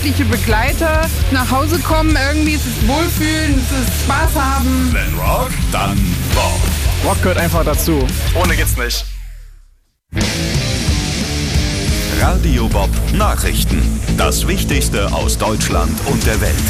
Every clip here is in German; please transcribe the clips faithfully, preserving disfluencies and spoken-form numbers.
freundliche Begleiter. Nach Hause kommen, irgendwie ist es Wohlfühlen, es ist Spaß haben. Wenn Rock, dann Bob. Rock gehört einfach dazu. Ohne geht's nicht. Radio Bob Nachrichten. Das Wichtigste aus Deutschland und der Welt.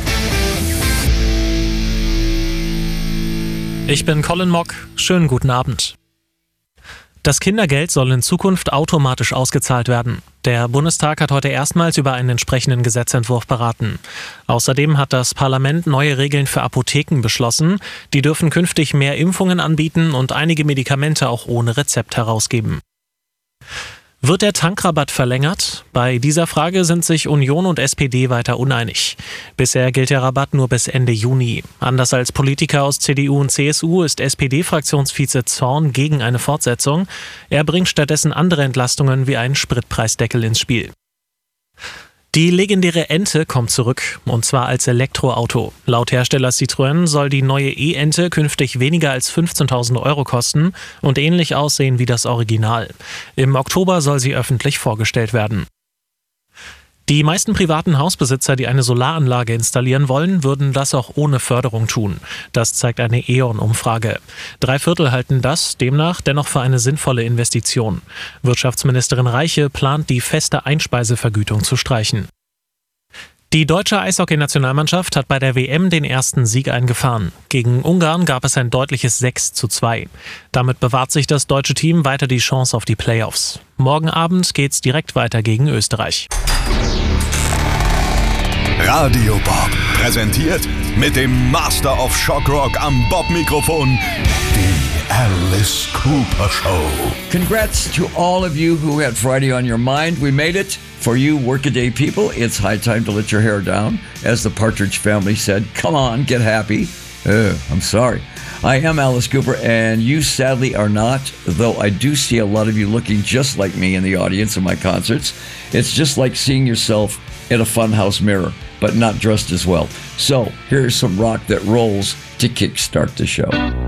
Ich bin Colin Mock. Schönen guten Abend. Das Kindergeld soll in Zukunft automatisch ausgezahlt werden. Der Bundestag hat heute erstmals über einen entsprechenden Gesetzentwurf beraten. Außerdem hat das Parlament neue Regeln für Apotheken beschlossen. Die dürfen künftig mehr Impfungen anbieten und einige Medikamente auch ohne Rezept herausgeben. Wird der Tankrabatt verlängert? Bei dieser Frage sind sich Union und S P D weiter uneinig. Bisher gilt der Rabatt nur bis Ende Juni. Anders als Politiker aus C D U und C S U ist S P D-Fraktionsvize Zorn gegen eine Fortsetzung. Er bringt stattdessen andere Entlastungen wie einen Spritpreisdeckel ins Spiel. Die legendäre Ente kommt zurück, und zwar als Elektroauto. Laut Hersteller Citroën soll die neue E-Ente künftig weniger als fünfzehntausend Euro kosten und ähnlich aussehen wie das Original. Im Oktober soll sie öffentlich vorgestellt werden. Die meisten privaten Hausbesitzer, die eine Solaranlage installieren wollen, würden das auch ohne Förderung tun. Das zeigt eine E O N-Umfrage. Drei Viertel halten das demnach dennoch für eine sinnvolle Investition. Wirtschaftsministerin Reiche plant, die feste Einspeisevergütung zu streichen. Die deutsche Eishockey-Nationalmannschaft hat bei der W M den ersten Sieg eingefahren. Gegen Ungarn gab es ein deutliches sechs zu zwei. Damit bewahrt sich das deutsche Team weiter die Chance auf die Playoffs. Morgen Abend geht's direkt weiter gegen Österreich. Radio Bob präsentiert mit dem Master of Shock Rock am Bob-Mikrofon die Alice Cooper Show. Congrats to all of you who had Friday on your mind. We made it. For you workaday people, it's high time to let your hair down. As the Partridge Family said, come on, get happy. Uh, I'm sorry. I am Alice Cooper, and you sadly are not, though I do see a lot of you looking just like me in the audience of my concerts. It's just like seeing yourself in a funhouse mirror, but not dressed as well. So here's some rock that rolls to kickstart the show.